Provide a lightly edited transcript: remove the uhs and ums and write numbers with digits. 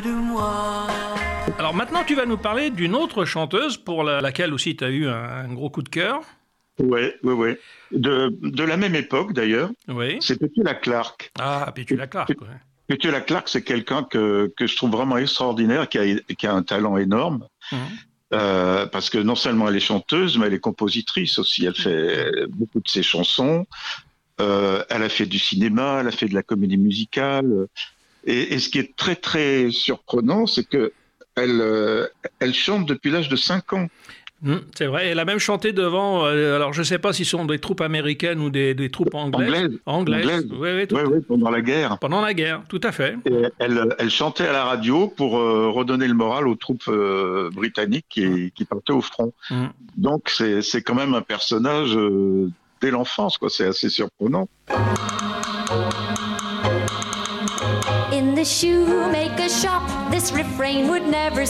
Alors maintenant, tu vas nous parler d'une autre chanteuse pour laquelle aussi tu as eu un gros coup de cœur. Ouais. De la même époque d'ailleurs, Oui. c'est Petula Clark. Ah, Petula Clark. Ouais. Petula Clark, c'est quelqu'un que je trouve vraiment extraordinaire, qui a un talent énorme. Mhm. Parce que non seulement elle est chanteuse, mais elle est compositrice aussi. Elle fait beaucoup de ses chansons. Elle a fait du cinéma, elle a fait de la comédie musicale. Et ce qui est très très surprenant, c'est que elle chante depuis l'âge de 5 ans. C'est vrai, elle a même chanté devant, alors je ne sais pas si ce sont des troupes américaines ou des troupes anglaises. Anglaise. Oui, Oui, pendant la guerre. Pendant la guerre, tout à fait. Et elle chantait à la radio pour redonner le moral aux troupes britanniques qui partaient au front. Mm. Donc c'est quand même un personnage dès l'enfance, quoi. C'est assez surprenant. In the shoemaker's shop, this refrain would never